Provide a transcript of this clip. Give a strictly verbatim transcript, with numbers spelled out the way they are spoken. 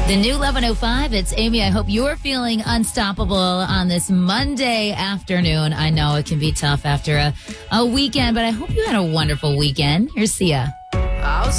The new eleven oh five, it's Amy. I hope you're feeling unstoppable on this Monday afternoon. I know it can be tough after a, a weekend, but I hope you had a wonderful weekend. Here's Sia.